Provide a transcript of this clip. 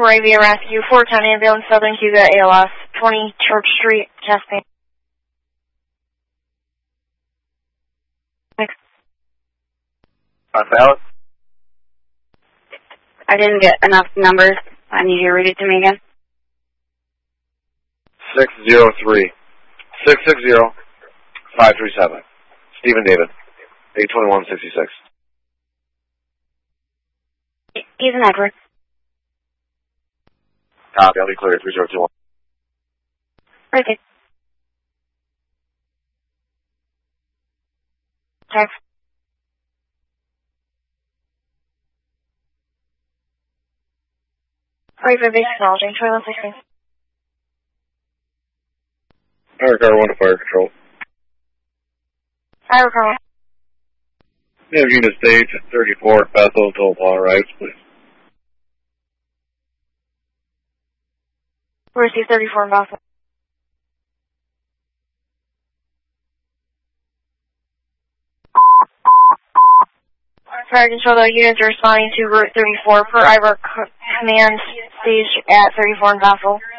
Moravia Rescue, 410 ambulance, Southern Cuba, ALS, 20 Church Street, Cascade. Valid? I didn't get enough numbers. I need you to read it to me again. 603 660 537. Stephen David, 82166. He's an Edward. Copy, I'll be clear, 3021. Okay. Text. Sorry for basic technology, 2116. Fire car 1 to fire control. Fire car 1. Yeah, unit stage at 34 Bethel until upon arrives, please. Receive 34 in Boston. Fire control, the units are responding to Route 34 per IVR command stage at 34 in Bethel.